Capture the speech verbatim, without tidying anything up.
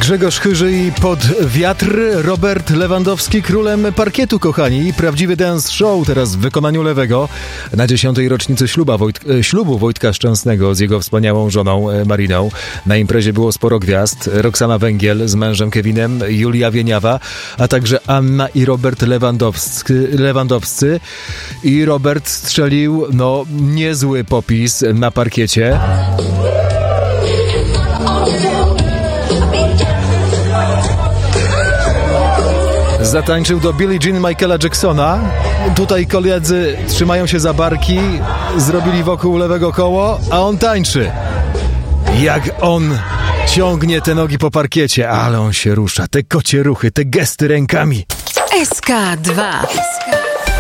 Grzegorz Chyży i Pod wiatr, Robert Lewandowski królem parkietu, kochani. Prawdziwy dance show teraz w wykonaniu Lewego na dziesiątej rocznicy śluba Wojt- ślubu Wojtka Szczęsnego z jego wspaniałą żoną Mariną. Na imprezie było sporo gwiazd. Roxana Węgiel z mężem Kevinem, Julia Wieniawa, a także Anna i Robert Lewandowski, Lewandowscy. I Robert strzelił, no, niezły popis na parkiecie. Zatańczył do Billie Jean Michaela Jacksona. Tutaj koledzy trzymają się za barki, zrobili wokół Lewego koło, a on tańczy. Jak on ciągnie te nogi po parkiecie, ale on się rusza. Te kocie ruchy, te gesty rękami. S K dwa.